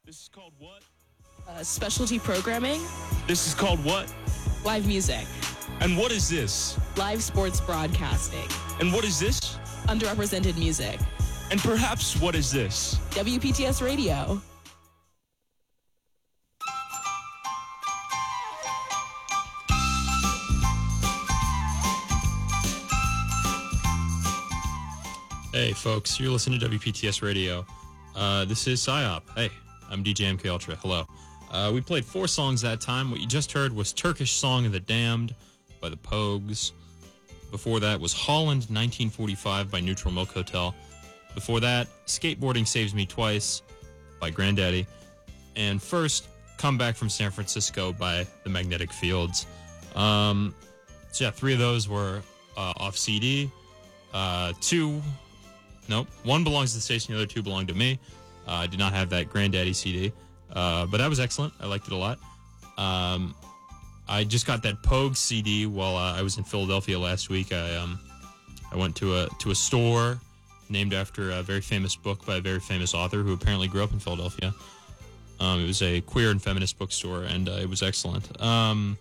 This is called what? Specialty programming. This is called what? Live music. And what is this? Live sports broadcasting. And what is this? Underrepresented music. And perhaps what is this? WPTS Radio. Hey folks, you're listening to WPTS Radio. This is PSYOP. Hey, I'm DJ MK Ultra. Hello. We played 4 songs that time. What you just heard was Turkish Song of the Damned by the Pogues. Before that was Holland 1945 by Neutral Milk Hotel. Before that, Skateboarding Saves Me Twice by Grandaddy. And first, Come Back from San Francisco by The Magnetic Fields. So yeah, 3 of those were off CD. 1 belongs to the station, the other 2 belong to me. I did not have that Granddaddy CD, but that was excellent. I liked it a lot. I just got that Pogue CD while I was in Philadelphia last week. I went to a store named after a very famous book by a very famous author who apparently grew up in Philadelphia. It was a queer and feminist bookstore, and it was excellent. And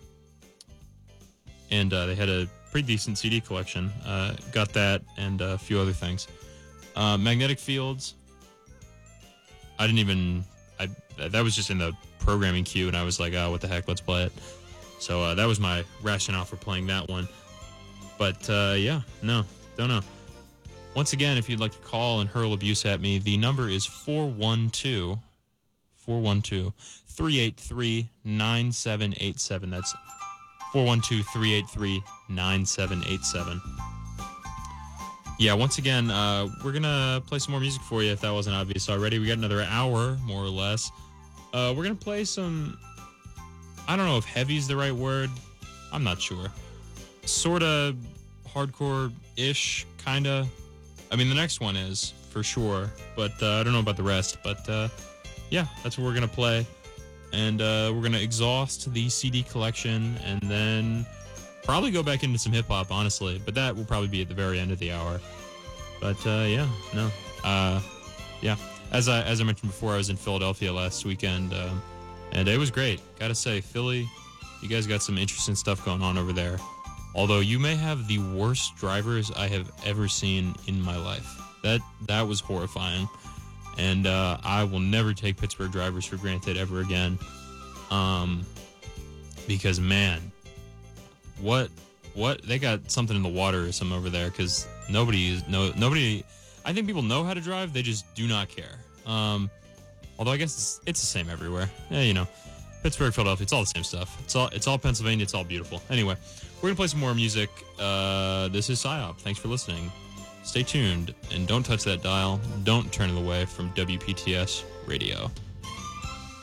they had a pretty decent CD collection. Got that and a few other things. Magnetic Fields. That was just in the programming queue, and I was like, oh, what the heck, let's play it. So that was my rationale for playing that one. But don't know. Once again, if you'd like to call and hurl abuse at me, the number is 412-383-9787. That's 412-383-9787. Yeah, once again, we're going to play some more music for you if that wasn't obvious already. We got another hour, more or less. We're going to play some, I don't know if heavy is the right word. I'm not sure. Sort of hardcore-ish, kind of. I mean, the next one is, for sure. But I don't know about the rest. But, yeah, that's what we're going to play. And we're going to exhaust the CD collection and then probably go back into some hip-hop, honestly. But that will probably be at the very end of the hour. But, yeah. As I mentioned before, I was in Philadelphia last weekend, and it was great. Gotta say, Philly, you guys got some interesting stuff going on over there. Although you may have the worst drivers I have ever seen in my life. That was horrifying. And I will never take Pittsburgh drivers for granted ever again. Because, man, what they got something in the water or something over there, because nobody, I think people know how to drive, they just do not care. Although I guess it's the same everywhere. Yeah, Pittsburgh, Philadelphia, it's all the same stuff. It's all Pennsylvania, it's all beautiful. Anyway, we're gonna play some more music. This is PSYOP. Thanks for listening. Stay tuned and don't touch that dial. Don't turn it away from WPTS Radio.